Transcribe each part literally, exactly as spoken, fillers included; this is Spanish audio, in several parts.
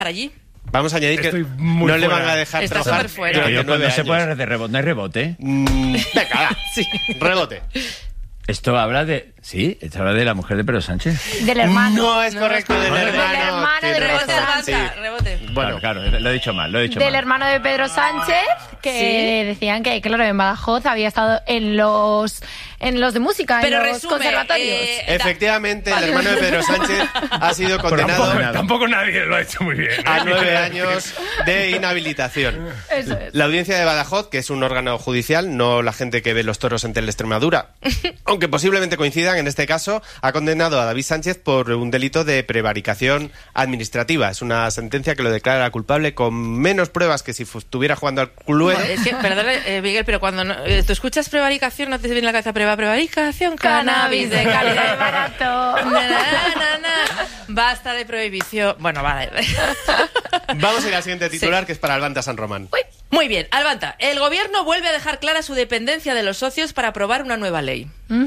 allí. Vamos a añadir Estoy que muy no le fuera. van a dejar Está trabajar superfuera. durante Pero nueve no se años. puede de rebote, no hay rebote. Mm, venga, va. Sí. Rebote. Esto habla de... Sí, esto habla de la mujer de Pedro Sánchez. Del hermano. No es correcto, del Del hermano. hermano Tiene de razón, Rebote, Pedro sí. Almanza, rebote. Bueno, Claro, claro, lo he dicho mal, lo he dicho Del mal. hermano de Pedro Sánchez, que Sí. decían que, claro, en Badajoz había estado en los en los de música, Pero en los resume, conservatorios. eh, da- efectivamente, Vale. el hermano de Pedro Sánchez ha sido condenado Tampoco, tampoco nadie lo ha hecho muy bien. a nueve años de inhabilitación. Eso es. La audiencia de Badajoz, que es un órgano judicial, no la gente que ve los toros en Teleextremadura, aunque posiblemente coincidan, en este caso, ha condenado a David Sánchez por un delito de prevaricación administrativa. Es una sentencia que lo declara culpable con menos pruebas que si fu- estuviera jugando al Cluedo. Es que, perdón, eh, Miguel, pero cuando no, eh, tú escuchas prevaricación, no te viene en la cabeza preva, prevaricación, cannabis de calidad barato. Na, na, na, na. Basta de prohibición. Bueno, vale. Vamos a ir al siguiente titular, que es para Albanta San Román. Uy, muy bien, Albanta. El gobierno vuelve a dejar clara su dependencia de los socios para aprobar una nueva ley.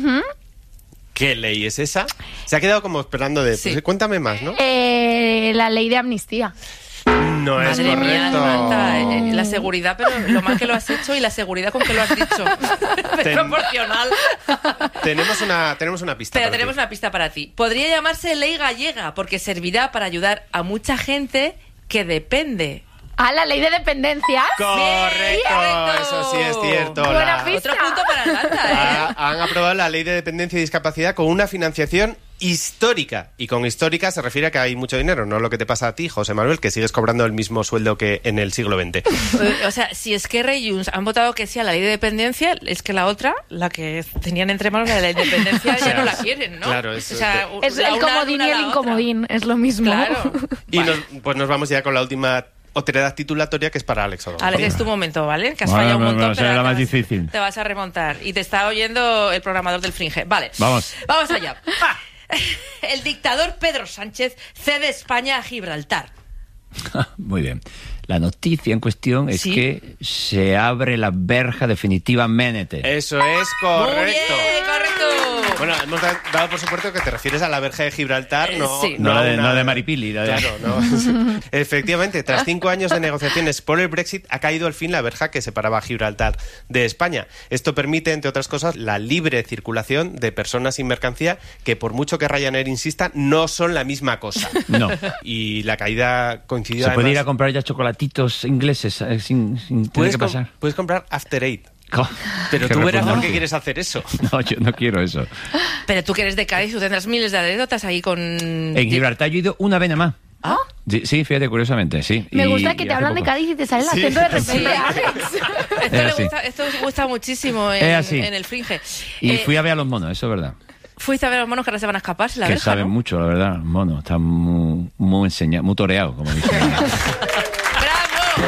¿Qué ley es esa? Se ha quedado como esperando de... Sí. pues, cuéntame más, ¿no? Eh, la ley de amnistía. No es Madre mía, correcto. Albanta, eh, la seguridad, pero lo mal que lo has hecho y la seguridad con que lo has dicho. Es Ten- proporcional. Tenemos una, tenemos una pista. Pero para tenemos ti. una pista para ti. Podría llamarse ley gallega porque servirá para ayudar a mucha gente que depende. Ah, la ley de dependencia. Correcto, correcto. eso sí es cierto. Buena La- pista. Otro punto para Albanta, ¿eh? Ha- han aprobado la ley de dependencia y discapacidad con una financiación histórica. Y con histórica se refiere a que hay mucho dinero, no lo que te pasa a ti, José Manuel, que sigues cobrando el mismo sueldo que en el siglo veinte. Eh, O sea, si Esquerra y Junts han votado que sí a la ley de dependencia, es que la otra, la que tenían entre manos, la de la independencia, ya no la quieren, ¿no? Claro, es- o sea, Es la el una comodín anula y el la otra. incomodín, es lo mismo. Claro. Y nos, pues nos vamos ya con la última otredad titulatoria, que es para Alex O'Donnell. Alex, es tu momento, ¿vale? Que has Bueno, fallado un no, montón, no, será pero la te más vas- difícil. Te vas a remontar. Y te está oyendo el programador del Fringe. Vale. Vamos. Vamos allá. El dictador Pedro Sánchez cede España a Gibraltar. Muy bien. La noticia en cuestión es Sí. que se abre la verja definitivamente. Eso es correcto. Muy bien, correcto. Bueno, hemos da- dado por supuesto que te refieres a la verja de Gibraltar, Eh, no, sí. No a la de- una- no de Maripili, la de- Claro, no. Efectivamente, tras cinco años de negociaciones por el Brexit, ha caído al fin la verja que separaba a Gibraltar de España. Esto permite, entre otras cosas, la libre circulación de personas y mercancía que, por mucho que Ryanair insista, no son la misma cosa. No. Y la caída coincidió Se puede ir a además- comprar ya chocolatitos ingleses eh, sin, sin tener Puedes, que com- pasar. puedes comprar After Eight. Co- Pero qué tú verás por repugnante. qué quieres hacer eso. No, yo no quiero eso. Pero tú que eres de Cádiz, tú tendrás miles de anécdotas ahí con... En Gibraltar yo he ido una vez nada más. ¿Ah? Sí, sí, fíjate, curiosamente, sí. Me Y- gusta que y te hace hablan de poco. Cádiz y te sale el Sí, acento de Sí. repente, Alex. Esto, Es le así. gusta, esto os gusta muchísimo en, Es así. en el Fringe. Y Eh, fui a ver a los monos, eso es verdad. Fuiste a ver a los monos que ahora se van a escapar, se la Que verja, saben ¿no? mucho, la verdad, los monos. Están muy, muy enseñados, muy toreados, como dicen.